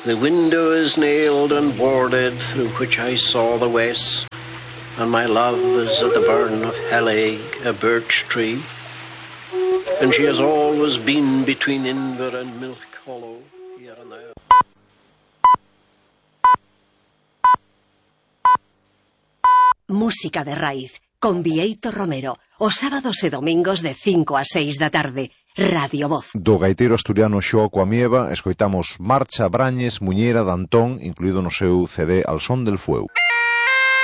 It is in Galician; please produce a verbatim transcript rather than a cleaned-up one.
The window is nailed and boarded, through which I saw the west, and my love is at the burn of Hellig, a birch tree, and she has always been between Inver and Milk Hollow, here and there. Música de raíz, con Bieito Romero, os sábados e domingos de cinco a seis da tarde. Radio Voz. Do gaiteiro asturiano Xoaco Amieva escoitamos Marcha Brañes, Muñeira, Dantón, incluído no seu C D Al son del fueu.